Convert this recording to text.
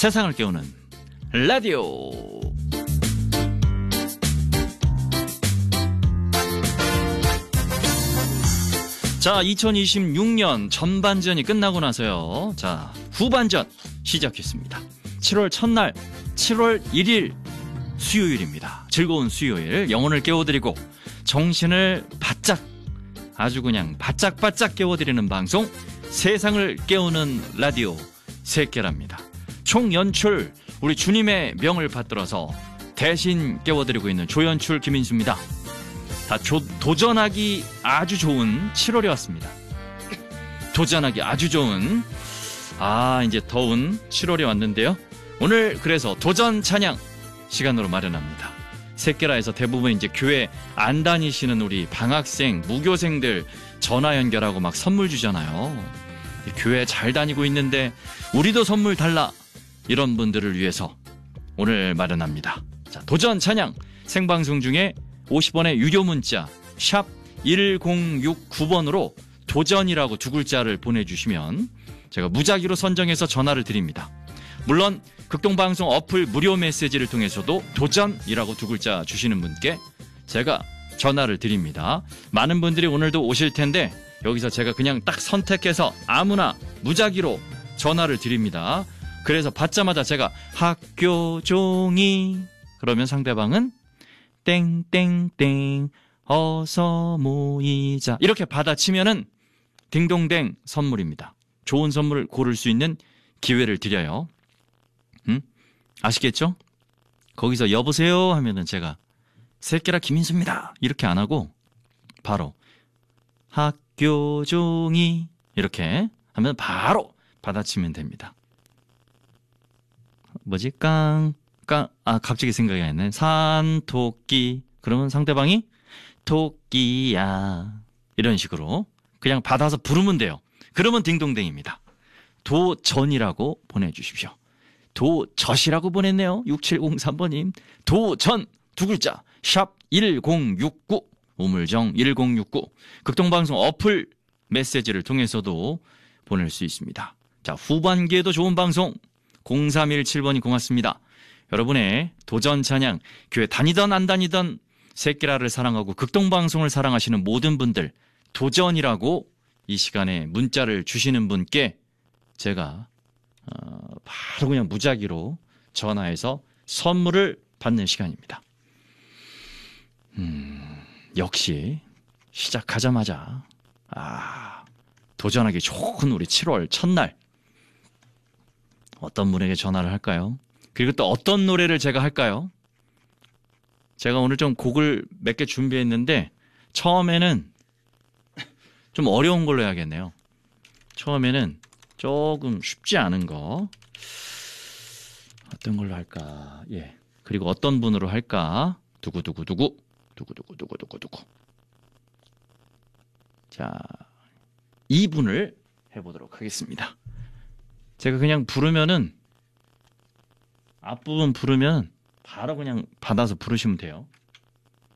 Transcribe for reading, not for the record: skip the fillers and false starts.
세상을 깨우는 라디오. 자, 2026년 전반전이 끝나고 나서요. 자, 후반전 시작했습니다. 7월 첫날, 7월 1일 수요일입니다. 즐거운 수요일, 영혼을 깨워드리고 정신을 바짝, 아주 그냥 바짝바짝 깨워드리는 방송, 세상을 깨우는 라디오 새끼랍니다. 총연출, 우리 주님의 명을 받들어서 대신 깨워드리고 있는 조연출 김인수입니다. 다 도전하기 아주 좋은 7월이 왔습니다. 도전하기 아주 좋은, 이제 더운 7월이 왔는데요. 오늘 그래서 도전 찬양 시간으로 마련합니다. 새끼라에서 대부분 이제 교회 안 다니시는 우리 방학생, 무교생들 전화 연결하고 막 선물 주잖아요. 교회 잘 다니고 있는데 우리도 선물 달라, 이런 분들을 위해서 오늘 마련합니다. 자, 도전 찬양 생방송 중에 50원의 유료 문자 샵 1069번으로 도전이라고 두 글자를 보내주시면 제가 무작위로 선정해서 전화를 드립니다. 물론 극동방송 어플 무료 메시지를 통해서도 도전이라고 두 글자 주시는 분께 제가 전화를 드립니다. 많은 분들이 오늘도 오실 텐데 여기서 제가 그냥 딱 선택해서 아무나 무작위로 전화를 드립니다. 그래서 받자마자 제가 학교 종이, 그러면 상대방은 땡땡땡 어서 모이자, 이렇게 받아치면은 딩동댕 선물입니다. 좋은 선물을 고를 수 있는 기회를 드려요. 아시겠죠? 거기서 여보세요 하면은 제가 새끼라 김인수입니다 이렇게 안 하고 바로 학교 종이 이렇게 하면 바로 받아치면 됩니다. 뭐지? 갑자기 생각이 안 나네. 산토끼. 그러면 상대방이 토끼야, 이런 식으로 그냥 받아서 부르면 돼요. 그러면 딩동댕입니다. 도전이라고 보내주십시오. 도젖이라고 보냈네요. 6703번님. 도전 두 글자 샵 1069, 우물정 1069, 극동방송 어플 메시지를 통해서도 보낼 수 있습니다. 자, 후반기에도 좋은 방송 0317번이 고맙습니다. 여러분의 도전 찬양, 교회 다니던 안 다니던 새끼라를 사랑하고 극동방송을 사랑하시는 모든 분들, 도전이라고 이 시간에 문자를 주시는 분께 제가 바로 그냥 무작위로 전화해서 선물을 받는 시간입니다. 역시 시작하자마자 도전하기 좋은 우리 7월 첫날, 어떤 분에게 전화를 할까요? 그리고 또 어떤 노래를 제가 할까요? 제가 오늘 좀 곡을 몇 개 준비했는데 처음에는 좀 어려운 걸로 해야겠네요. 처음에는 조금 쉽지 않은 거, 어떤 걸로 할까? 예. 그리고 어떤 분으로 할까? 두구두구두구. 자, 2분을 해보도록 하겠습니다. 제가 그냥 부르면은, 앞부분 부르면 바로 그냥 받아서 부르시면 돼요.